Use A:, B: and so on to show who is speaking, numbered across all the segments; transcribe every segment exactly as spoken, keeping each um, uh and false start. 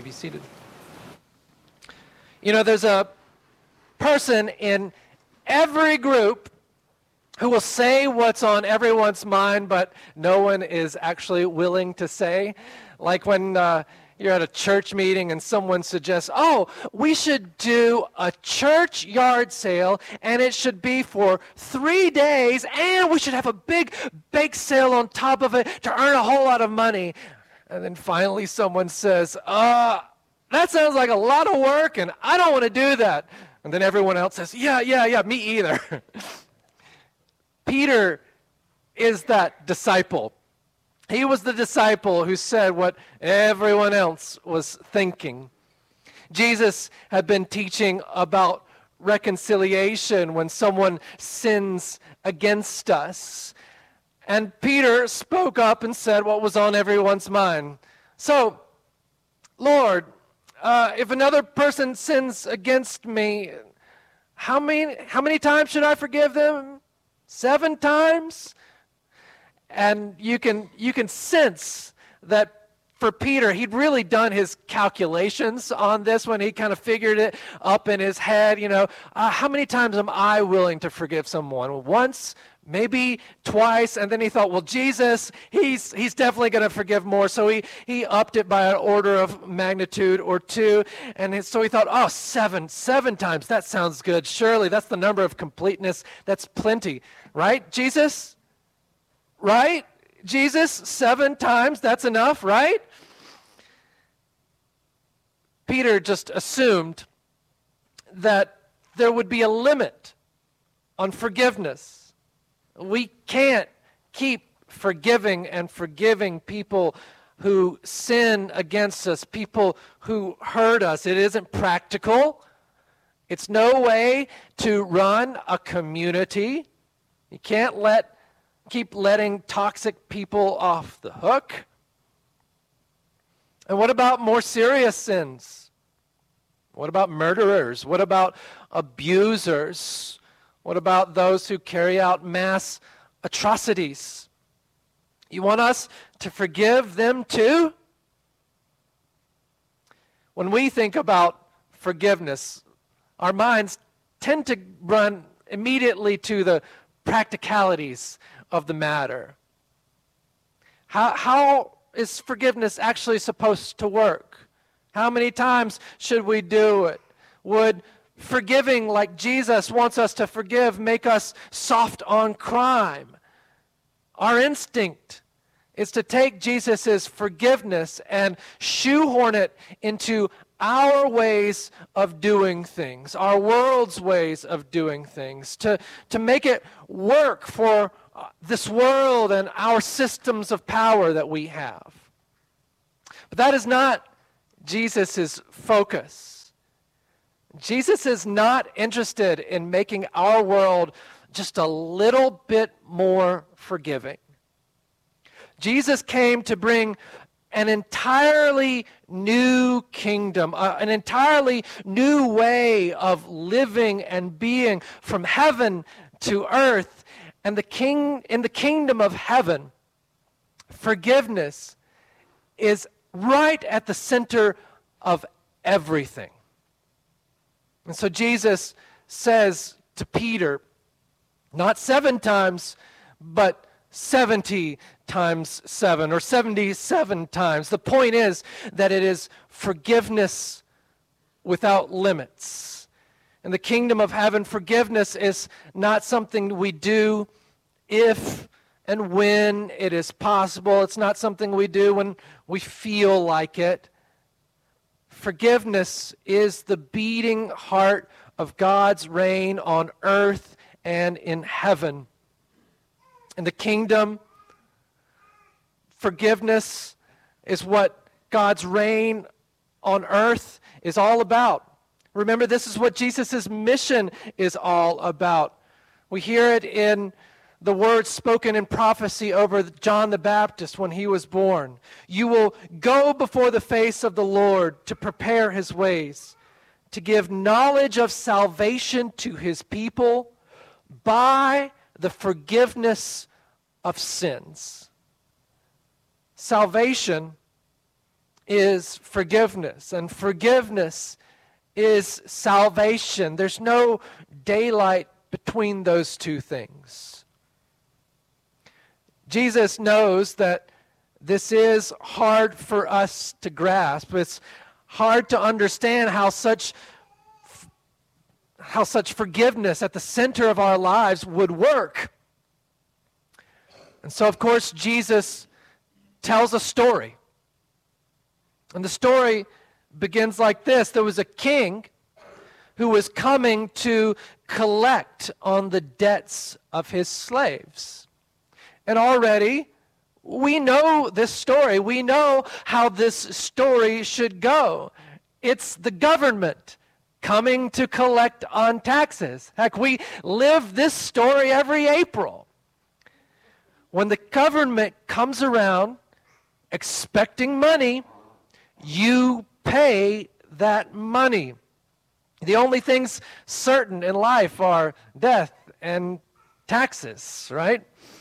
A: be seated. You know, there's a person in every group who will say what's on everyone's mind, but no one is actually willing to say. Like when uh, you're at a church meeting and someone suggests, oh, we should do a church yard sale, and it should be for three days, and we should have a big bake sale on top of it to earn a whole lot of money. And then finally someone says, uh, that sounds like a lot of work, and I don't want to do that. And then everyone else says, yeah, yeah, yeah, me either. Peter is that disciple. He was the disciple who said what everyone else was thinking. Jesus had been teaching about reconciliation when someone sins against us. And Peter spoke up and said what was on everyone's mind. So, Lord, uh, if another person sins against me, how many, how many times should I forgive them? Seven times? And you can you can sense that for Peter, he'd really done his calculations on this when he kind of figured it up in his head. You know, uh, how many times am I willing to forgive someone? Once, maybe twice. And then he thought, well, Jesus, he's he's definitely going to forgive more. So he, he upped it by an order of magnitude or two. And so he thought, oh, seven, seven times. That sounds good. Surely that's the number of completeness. That's plenty. Right, Jesus? Right? Jesus, seven times, that's enough, right? Peter just assumed that there would be a limit on forgiveness. We can't keep forgiving and forgiving people who sin against us, people who hurt us. It isn't practical. It's no way to run a community. You can't let keep letting toxic people off the hook. And what about more serious sins? What about murderers? What about abusers? What about those who carry out mass atrocities? You want us to forgive them too? When we think about forgiveness, our minds tend to run immediately to the practicalities of the matter. How, how is forgiveness actually supposed to work? How many times should we do it? Would forgiving like Jesus wants us to forgive make us soft on crime? Our instinct is to take Jesus' forgiveness and shoehorn it into our ways of doing things, our world's ways of doing things, to, to make it work for uh, this world and our systems of power that we have. But that is not Jesus' focus. Jesus is not interested in making our world just a little bit more forgiving. Jesus came to bring an entirely new kingdom, uh, an entirely new way of living and being from heaven to earth. And the king in the kingdom of heaven, forgiveness is right at the center of everything. And so Jesus says to Peter, not seven times, but seventy times seven, or seventy-seven times. The point is that it is forgiveness without limits. In the kingdom of heaven, forgiveness is not something we do if and when it is possible. It's not something we do when we feel like it. Forgiveness is the beating heart of God's reign on earth and in heaven. In the kingdom, forgiveness is what God's reign on earth is all about. Remember, this is what Jesus' mission is all about. We hear it in the words spoken in prophecy over John the Baptist when he was born. You will go before the face of the Lord to prepare his ways, to give knowledge of salvation to his people by the forgiveness of sins. Salvation is forgiveness, and forgiveness is salvation. There's no daylight between those two things. Jesus knows that this is hard for us to grasp. It's hard to understand how such how such forgiveness at the center of our lives would work. And so, of course, Jesus tells a story. And the story begins like this. There was a king who was coming to collect on the debts of his slaves. And already, we know this story. We know how this story should go. It's the government coming to collect on taxes. Heck, we live this story every April. When the government comes around expecting money, you pay that money. The only things certain in life are death and taxes, right?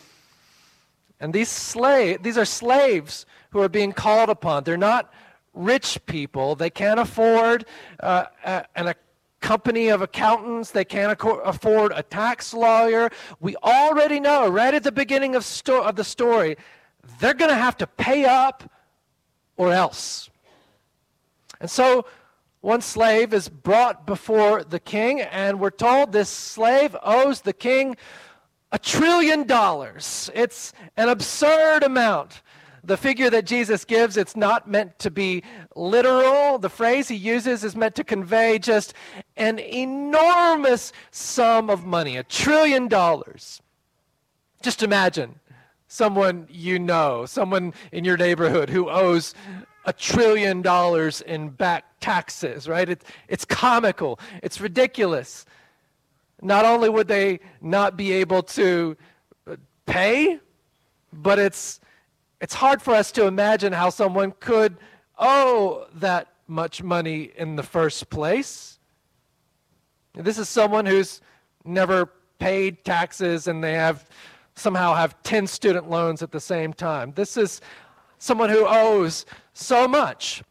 A: And these slave, these are slaves who are being called upon. They're not rich people. They can't afford uh, a, a company of accountants. They can't ac- afford a tax lawyer. We already know right at the beginning of, sto- of the story, they're going to have to pay up or else. And so one slave is brought before the king, and we're told this slave owes the king a trillion dollars. It's an absurd amount. The figure that Jesus gives, it's not meant to be literal. The phrase he uses is meant to convey just an enormous sum of money, a trillion dollars. Just imagine someone you know, someone in your neighborhood who owes a trillion dollars in back taxes, right? It, it's comical. It's ridiculous. Not only would they not be able to pay, but it's it's hard for us to imagine how someone could owe that much money in the first place. This is someone who's never paid taxes, and they have somehow have ten student loans at the same time. This is someone who owes so much.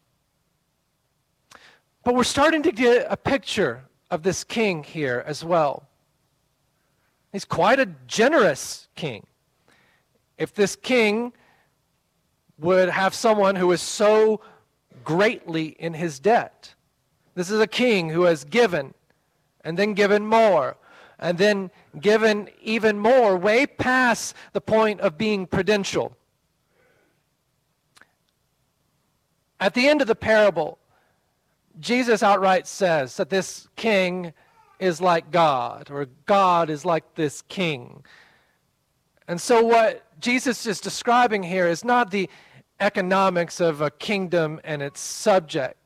A: But we're starting to get a picture of this king here as well. He's quite a generous king. If this king would have someone who is so greatly in his debt. This is a king who has given, and then given more, and then given even more, way past the point of being prudential. At the end of the parable, Jesus outright says that this king is like God, or God is like this king. And so what Jesus is describing here is not the economics of a kingdom and its subjects.